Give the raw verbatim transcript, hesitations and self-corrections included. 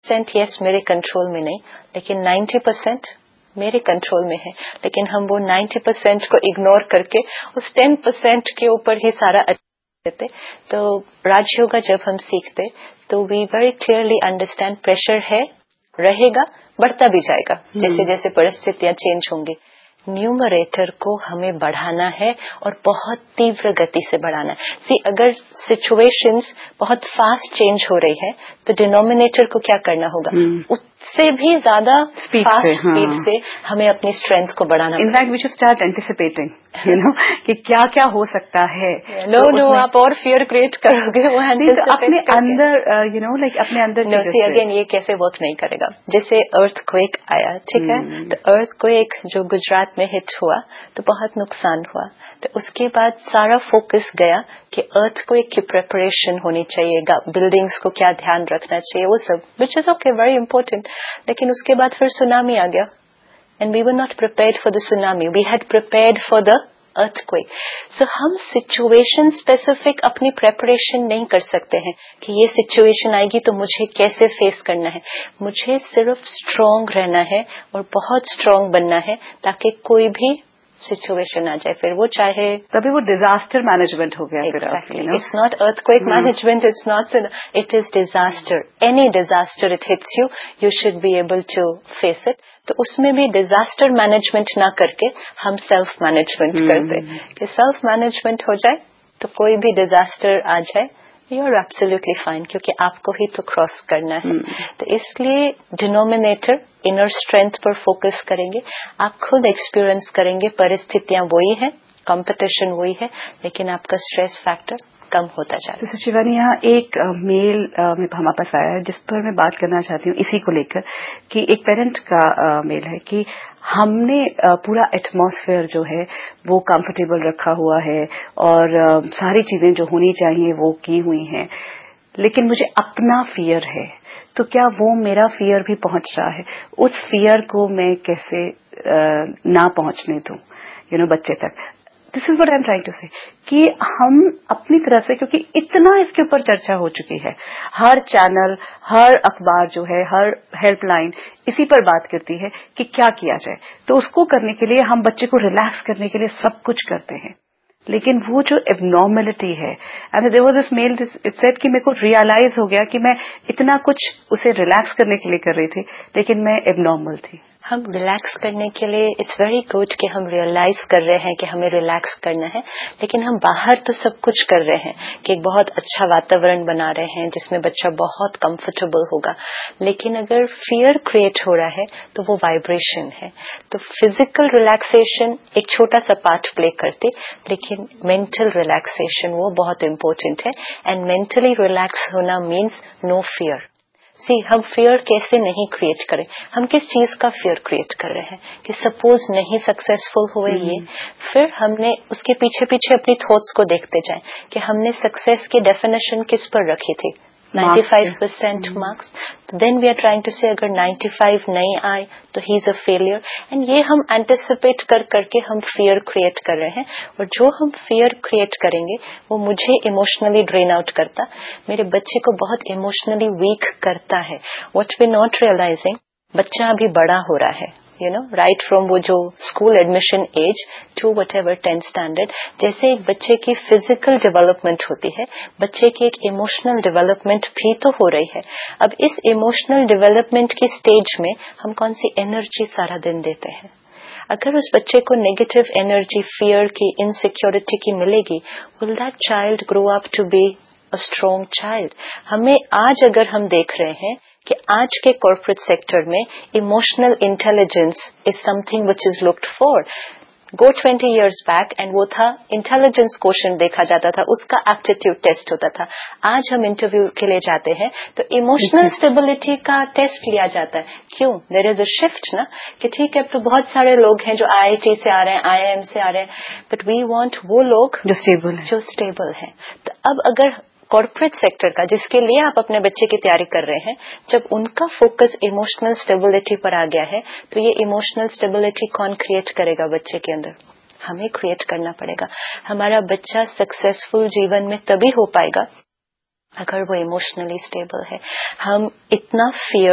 Percent yes मेरे control में नहीं, लेकिन नाइन्टी परसेंट मेरे कंट्रोल में है, लेकिन हम वो नाइन्टी परसेंट को इग्नोर करके उस टेन परसेंट के ऊपर ही सारा देते. तो राजयोगा जब हम सीखते तो we very clearly understand pressure है, रहेगा, बढ़ता भी जाएगा जैसे जैसे परिस्थितियां चेंज होंगी. न्यूमरेटर को हमें बढ़ाना है और बहुत तीव्र गति से बढ़ाना है. सी अगर सिचुएशंस बहुत फास्ट चेंज हो रही है तो डिनोमिनेटर को क्या करना होगा, उससे भी ज्यादा फास्ट स्पीड से हमें अपनी स्ट्रेंथ को बढ़ाना. In fact we should start anticipating you know कि क्या क्या हो सकता है. नो नो आप और फियर क्रिएट करोगे वो अपने अंदर यू नो लाइक अपने अंदर. नो सी अगेन ये कैसे वर्क नहीं करेगा. जैसे अर्थक्वेक आया, ठीक है, तो अर्थक्वेक जो गुजरात में हिट हुआ तो बहुत नुकसान हुआ. तो उसके बाद सारा फोकस गया कि अर्थक्वेक की प्रिपरेशन होनी चाहिए, बिल्डिंग्स को क्या ध्यान रखना चाहिए, वो सब which is okay very important. लेकिन उसके बाद फिर सुनामी आ गया and we were not prepared for the tsunami. We had prepared for the earthquake. So हम situation specific अपनी preparation नहीं कर सकते हैं कि ये situation आएगी तो मुझे कैसे face करना है. मुझे सिर्फ strong रहना है और बहुत strong बनना है ताकि कोई भी सिचुएशन आ जाए, फिर वो चाहे तभी वो डिजास्टर मैनेजमेंट हो गया. Exactly. It's not earthquake hmm. management. It's not. It is disaster. Any disaster it hits you, you should be able to face it. तो उसमें भी डिजास्टर मैनेजमेंट ना करके हम सेल्फ मैनेजमेंट hmm. करते कि सेल्फ मैनेजमेंट हो जाए तो कोई भी डिजास्टर आ जाए यू आर एब्सोल्युटली फाइन, क्योंकि आपको ही तो क्रॉस करना है. hmm. तो इसलिए डिनोमिनेटर इनर स्ट्रेंथ पर फोकस करेंगे. आप खुद एक्सपीरियंस करेंगे परिस्थितियां वही है, कंपटीशन वही है, लेकिन आपका स्ट्रेस फैक्टर कम होता जा रहा है. तो शिवानी यहाँ एक मेल में हमारे पास आया है जिस पर मैं बात करना चाहती हूँ इसी को लेकर कि एक पेरेंट का मेल है कि हमने पूरा एटमॉस्फेयर जो है वो कंफर्टेबल रखा हुआ है और सारी चीजें जो होनी चाहिए वो की हुई हैं, लेकिन मुझे अपना फियर है. तो क्या वो मेरा फियर भी पहुंच रहा है? उस फियर को मैं कैसे ना पहुंचने दूं यू नो बच्चे तक. This is what I am trying to से कि हम अपनी तरह से, क्योंकि इतना इसके ऊपर चर्चा हो चुकी है, हर चैनल, हर अखबार जो है, हर हेल्पलाइन इसी पर बात करती है कि क्या किया जाए. तो उसको करने के लिए हम बच्चे को रिलैक्स करने के लिए सब कुछ करते हैं, लेकिन वो जो एबनॉर्मलिटी है, and there was this mail it said कि मेरे को रियलाइज हो गया कि मैं इतना कुछ उसे रिलैक्स करने के लिए कर रही थी लेकिन मैं एबनॉर्मल थी. हम रिलैक्स करने के लिए इट्स वेरी गुड कि हम रियलाइज कर रहे हैं कि हमें रिलैक्स करना है, लेकिन हम बाहर तो सब कुछ कर रहे हैं कि एक बहुत अच्छा वातावरण बना रहे हैं जिसमें बच्चा बहुत कंफर्टेबल होगा. लेकिन अगर फियर क्रिएट हो रहा है तो वो वाइब्रेशन है. तो फिजिकल रिलैक्सेशन एक छोटा सा पार्ट प्ले करते, लेकिन मेंटल रिलैक्सेशन वो बहुत इम्पोर्टेंट है. एंड मेंटली रिलैक्स होना मीन्स नो फियर. सी हम फियर कैसे नहीं क्रिएट करें, हम किस चीज का फियर क्रिएट कर रहे हैं कि सपोज नहीं सक्सेसफुल हुए ये, फिर हमने उसके पीछे पीछे अपनी थॉट्स को देखते जाएं कि हमने सक्सेस की डेफिनेशन किस पर रखी थी, नाइन्टी फाइव परसेंट मार्क्स. तो then we are trying to से अगर नाइन्टी फाइव नहीं आए तो he is a failure. And ये हम एंटिसिपेट कर करके हम फियर क्रिएट कर रहे हैं, और जो हम फियर क्रिएट करेंगे वो मुझे इमोशनली ड्रेन आउट करता, मेरे बच्चे को बहुत इमोशनली वीक करता है. व्हाट वी नॉट रियलाइजिंग, बच्चा अभी बड़ा हो रहा है, यू नो राइट फ्रॉम वो जो school admission as to what ever tenth standard. जैसे एक बच्चे की फिजिकल डेवलपमेंट होती है, बच्चे की एक इमोशनल डेवलपमेंट भी तो हो रही है. अब इस इमोशनल डेवलपमेंट की स्टेज में हम कौन सी एनर्जी सारा दिन देते हैं. अगर उस बच्चे को नेगेटिव एनर्जी, फियर की, इनसिक्योरिटी की मिलेगी, will that child grow up to be a strong child. हमें आज अगर हम देख रहे हैं कि आज के कॉर्पोरेट सेक्टर में emotional intelligence is something which is looked for. Go twenty years back and वो था इंटेलिजेंस क्वोशंट देखा जाता था, उसका एप्टीट्यूड टेस्ट होता था. आज हम इंटरव्यू के लिए जाते हैं तो इमोशनल स्टेबिलिटी का टेस्ट लिया जाता है. क्यों? देयर इज अ शिफ्ट ना कि ठीक है, तो बहुत सारे लोग हैं जो आईआईटी से आ रहे हैं, आईआईएम से आ रहे हैं, बट वी वांट वो लोग जो स्टेबल है, जो स्टेबल है. तो अब अगर कॉर्पोरेट सेक्टर का, जिसके लिए आप अपने बच्चे की तैयारी कर रहे हैं, जब उनका फोकस इमोशनल स्टेबिलिटी पर आ गया है, तो ये इमोशनल स्टेबिलिटी कौन क्रिएट करेगा बच्चे के अंदर? हमें क्रिएट करना पड़ेगा. हमारा बच्चा सक्सेसफुल जीवन में तभी हो पाएगा अगर वो इमोशनली स्टेबल है. हम इतना फियर